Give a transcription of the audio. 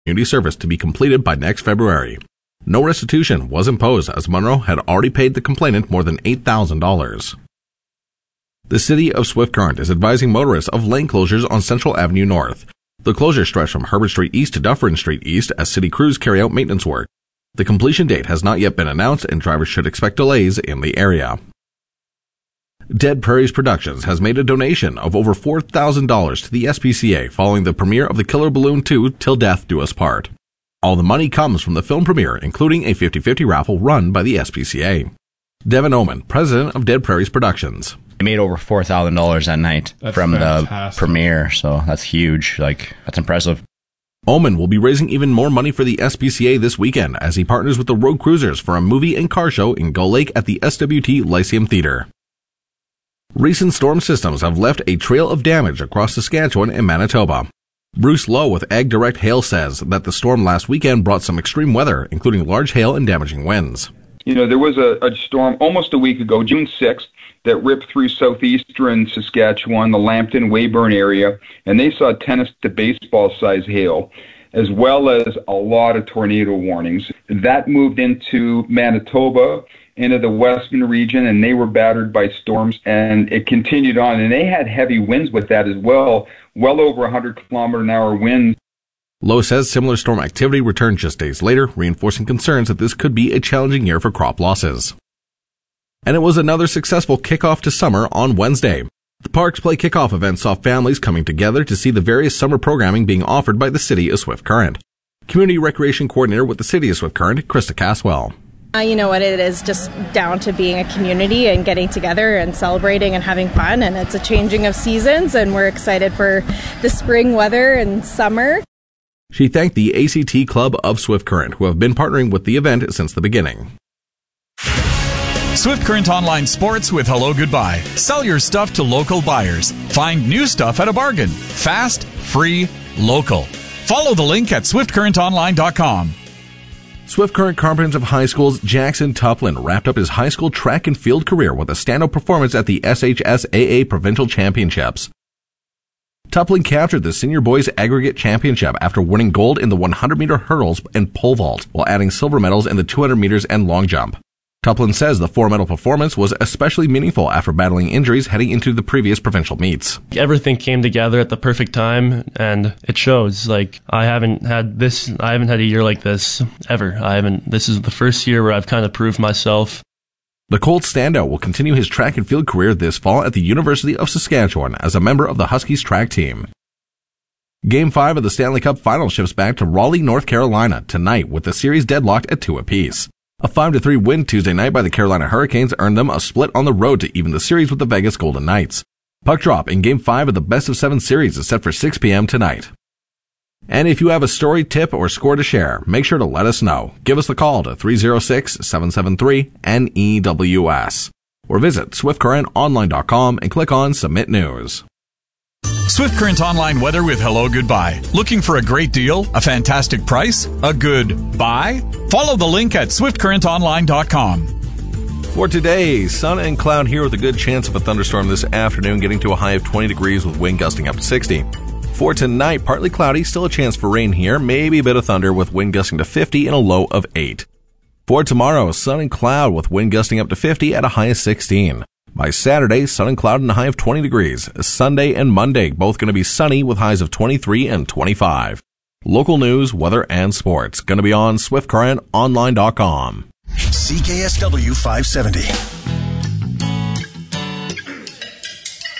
community service to be completed by next February. No restitution was imposed as Munro had already paid the complainant more than $8,000. The city of Swift Current is advising motorists of lane closures on Central Avenue North. The closure stretch from Herbert Street East to Dufferin Street East as city crews carry out maintenance work. The completion date has not yet been announced and drivers should expect delays in the area. Dead Prairies Productions has made a donation of over $4,000 to the SPCA following the premiere of The Killer Balloon 2 Till Death Do Us Part. All the money comes from the film premiere, including a 50-50 raffle run by the SPCA. Devin Oman, president of Dead Prairies Productions. I made over $4,000 that night from fantastic. The premiere, so that's huge. That's impressive. Oman will be raising even more money for the SPCA this weekend as he partners with the Road Cruisers for a movie and car show in Gull Lake at the SWT Lyceum Theater. Recent storm systems have left a trail of damage across Saskatchewan and Manitoba. Bruce Lowe with Ag Direct Hail says that the storm last weekend brought some extreme weather, including large hail and damaging winds. There was a storm almost a week ago, June 6th, that ripped through southeastern Saskatchewan, the Lambton-Weyburn area, and they saw tennis to baseball size hail, as well as a lot of tornado warnings. That moved into Manitoba, into the western region, and they were battered by storms, and it continued on. And they had heavy winds with that as well over 100-kilometer-an-hour winds. Lowe says similar storm activity returned just days later, reinforcing concerns that this could be a challenging year for crop losses. And it was another successful kickoff to summer on Wednesday. The Parks Play kickoff event saw families coming together to see the various summer programming being offered by the City of Swift Current. Community Recreation Coordinator with the City of Swift Current, Krista Caswell. You know what, it is just down to being a community and getting together and celebrating and having fun, and it's a changing of seasons, and we're excited for the spring weather and summer. She thanked the ACT Club of Swift Current, who have been partnering with the event since the beginning. Swift Current Online Sports with Hello Goodbye. Sell your stuff to local buyers. Find new stuff at a bargain. Fast, free, local. Follow the link at swiftcurrentonline.com. Swift Current Comprehensive High School's Jackson Tuplin wrapped up his high school track and field career with a standout performance at the SHSAA Provincial Championships. Tuplin captured the senior boys aggregate championship after winning gold in the 100-meter hurdles and pole vault, while adding silver medals in the 200 meters and long jump. Tuplin says the four-medal performance was especially meaningful after battling injuries heading into the previous provincial meets. Everything came together at the perfect time, and it shows. I haven't had a year like this ever. This is the first year where I've kind of proved myself. The Colt standout will continue his track and field career this fall at the University of Saskatchewan as a member of the Huskies track team. Game 5 of the Stanley Cup Final shifts back to Raleigh, North Carolina tonight with the series deadlocked at 2 apiece. A 5-3 win Tuesday night by the Carolina Hurricanes earned them a split on the road to even the series with the Vegas Golden Knights. Puck drop in Game 5 of the best-of-7 series is set for 6 p.m. tonight. And if you have a story, tip, or score to share, make sure to let us know. Give us the call to 306-773-NEWS. Or visit swiftcurrentonline.com and click on Submit News. Swift Current Online weather with Hello Goodbye. Looking for a great deal, a fantastic price, a good buy? Follow the link at swiftcurrentonline.com. For today, sun and cloud here with a good chance of a thunderstorm this afternoon, getting to a high of 20 degrees with wind gusting up to 60. For tonight, partly cloudy, still a chance for rain here, maybe a bit of thunder with wind gusting to 50 and a low of 8. For tomorrow, sun and cloud with wind gusting up to 50 at a high of 16. By Saturday, sun and cloud and a high of 20 degrees. Sunday and Monday, both going to be sunny with highs of 23 and 25. Local news, weather, and sports going to be on SwiftCurrentOnline.com. CKSW 570.